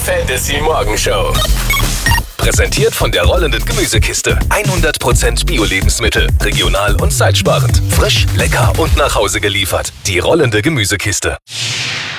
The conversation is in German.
Fantasy Morgenshow. Präsentiert von der rollenden Gemüsekiste. 100% Bio-Lebensmittel, regional und zeitsparend. Frisch, lecker und nach Hause geliefert. Die rollende Gemüsekiste.